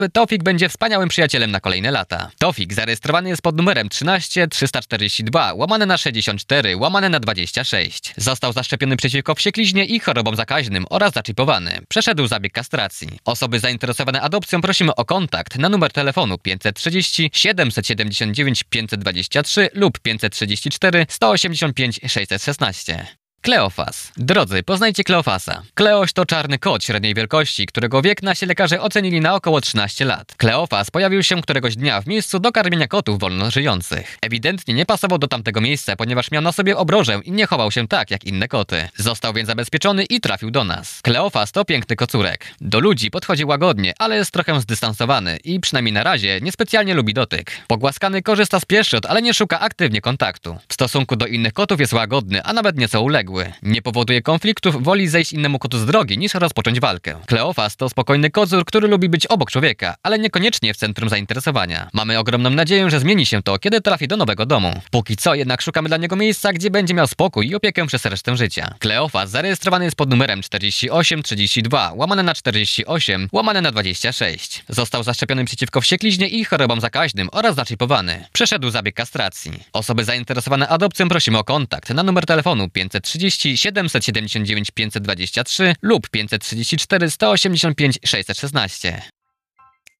Tofik będzie wspaniałym przyjacielem na kolejne lata. Tofik zarejestrowany jest pod numerem 13 342 /64 /26. Został zaszczepiony przeciwko wściekliźnie i chorobom zakaźnym oraz zaczipowany. Przeszedł zabieg kastracji. Osoby zainteresowane adopcją prosimy o kontakt na numer telefonu 530 779 523 lub 534 185 616. Kleofas. Drodzy, poznajcie Kleofasa. Kleoś to czarny kot średniej wielkości, którego wiek nasi lekarze ocenili na około 13 lat. Kleofas pojawił się któregoś dnia w miejscu do karmienia kotów wolno żyjących. Ewidentnie nie pasował do tamtego miejsca, ponieważ miał na sobie obrożę i nie chował się tak jak inne koty. Został więc zabezpieczony i trafił do nas. Kleofas to piękny kocurek. Do ludzi podchodzi łagodnie, ale jest trochę zdystansowany i przynajmniej na razie niespecjalnie lubi dotyk. Pogłaskany korzysta z pieszczot, ale nie szuka aktywnie kontaktu. W stosunku do innych kotów jest łagodny, a nawet nieco uległy. Nie powoduje konfliktów, woli zejść innemu kotu z drogi niż rozpocząć walkę. Kleofas to spokojny kocur, który lubi być obok człowieka, ale niekoniecznie w centrum zainteresowania. Mamy ogromną nadzieję, że zmieni się to, kiedy trafi do nowego domu. Póki co jednak szukamy dla niego miejsca, gdzie będzie miał spokój i opiekę przez resztę życia. Kleofas zarejestrowany jest pod numerem 4832 /48 /26. Został zaszczepiony przeciwko wściekliźnie i chorobom zakaźnym oraz zaczipowany. Przeszedł zabieg kastracji. Osoby zainteresowane adopcją prosimy o kontakt na numer telefonu 530 779 523 lub 534 185 616.